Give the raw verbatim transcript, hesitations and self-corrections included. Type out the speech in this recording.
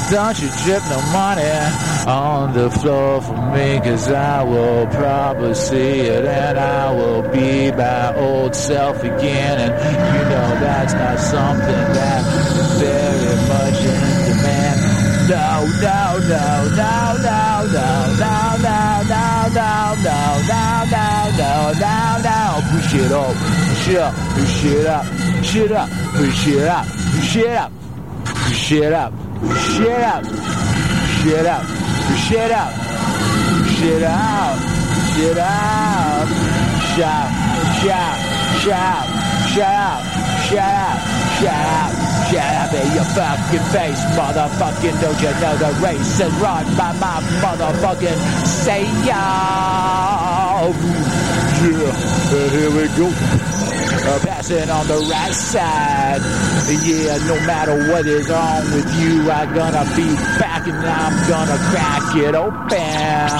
Don't you drip no money on the floor for me, cause I will probably see it and I will be my old self again. And you know that's not something that's very much in demand. No, no, no, no, no, no, no, no, no, no, no, no, no, no, no, no. Push it up, push it up, push it up, push it up, push it up, push it up, push it up, push it up, push it up, push it up, push it out, push it out. Shout, shout, shout, shout, shout, shout, shut up in your fucking face, motherfucking. Don't you know the race is run by my motherfucking say y'all. Yeah, and here we go. Uh, passing on the right side. Yeah, no matter what is wrong with you, I'm gonna be back and I'm gonna crack it open.